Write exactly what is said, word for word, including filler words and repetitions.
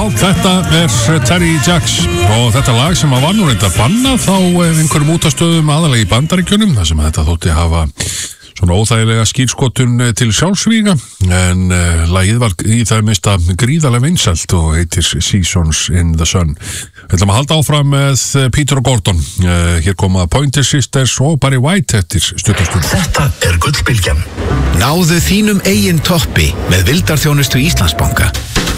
þetta er Terry Jacks og þetta lag sem að var nú reynda bannað þá einhverjum útastöðum aðalega í Bandaríkjunum þar sem þetta þótti hafa svona óþægilega skírskotun til sjálfsvíga en uh, lagið var í það mista gríðarlega vinsælt og heitir Seasons in the Sun. Við ætlum að halda áfram með Peter og Gordon. Uh, hér koma Pointer Sisters og Barry White eftir stuttastund. Þetta er Gullbylgjan. Náðu þínum eigin toppi með vildarþjónustu Íslandsbanka.